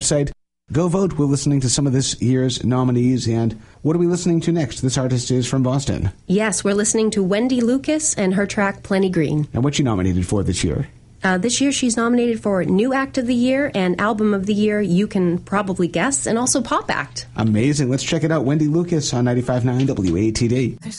website. Go vote. We're listening to some of this year's nominees. And what are we listening to next? This artist is from Boston. Yes, we're listening to Wendy Lucas and her track Plenty Green. And what's she nominated for this year? This year she's nominated for New Act of the Year and Album of the Year, you can probably guess, and also Pop Act. Amazing. Let's check it out. Wendy Lucas on 95.9 WATD.